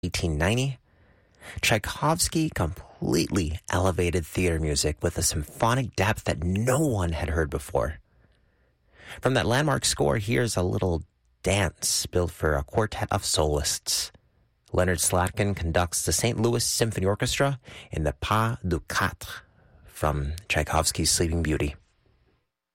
1890, Tchaikovsky completely elevated theater music with a symphonic depth that no one had heard before. From that landmark score, here's a little dance built for a quartet of soloists. Leonard Slatkin conducts the St. Louis Symphony Orchestra in the Pas de Quatre from Tchaikovsky's Sleeping Beauty.